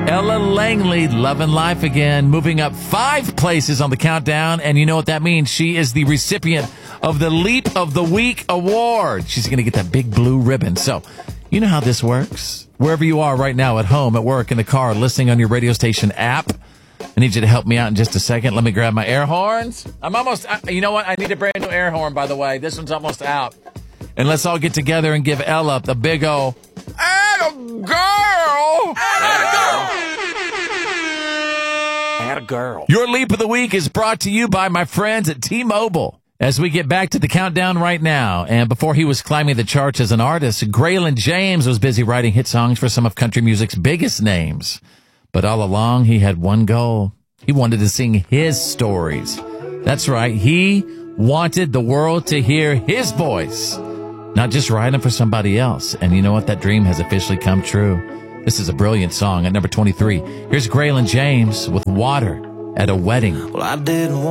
Ella Langley, Lovin' Life Again, moving up 5 places on the countdown. And you know what that means? She is the recipient of the Leap of the Week award. She's going to get that big blue ribbon. So, you know how this works. Wherever you are right now, at home, at work, in the car, listening on your radio station app, I need you to help me out in just a second. Let me grab my air horns. You know what? I need a brand new air horn, by the way. This one's almost out. And let's all get together and give Ella the big O. Atta girl! Atta girl. Your Leap of the Week is brought to you by my friends at T-Mobile. As we get back to the countdown right now, and before he was climbing the charts as an artist, Graylin James was busy writing hit songs for some of country music's biggest names. But all along, he had one goal. He wanted to sing his stories. That's right. He wanted the world to hear his voice, not just writing for somebody else. And you know what? That dream has officially come true. This is a brilliant song at number 23. Here's Graylin James with Water at a Wedding. Well, I didn't want